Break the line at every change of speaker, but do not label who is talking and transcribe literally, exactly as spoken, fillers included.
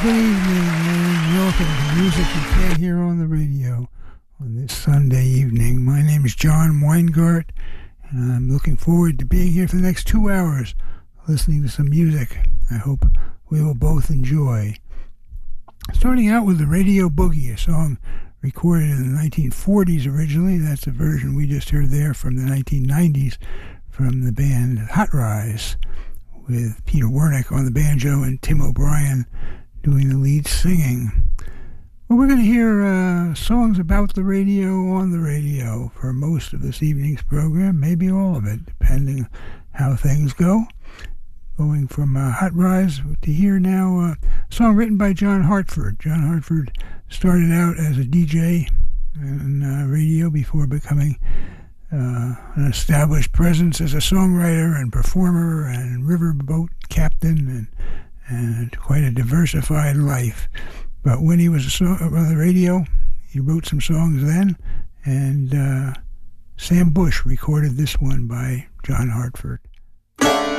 good evening, and welcome to Music You Can't Hear on the Radio on this Sunday evening. My name is John Weingart, and I'm looking forward to being here for the next two hours listening to some music I hope we will both enjoy. Starting out with the Radio Boogie, a song recorded in the nineteen forties originally. That's the version we just heard there from the nineteen nineties from the band Hot Rise, with Peter Wernick on the banjo and Tim O'Brien doing the lead singing. Well, we're going to hear uh, songs about the radio on the radio for most of this evening's program, maybe all of it, depending how things go. Going from uh, Hot Rise to hear now uh, a song written by John Hartford. John Hartford started out as a D J on uh, radio before becoming uh, an established presence as a songwriter and performer and riverboat captain, and, and quite a diversified life. But when he was a song, on the radio, he wrote some songs then, and uh, Sam Bush recorded this one by John Hartford.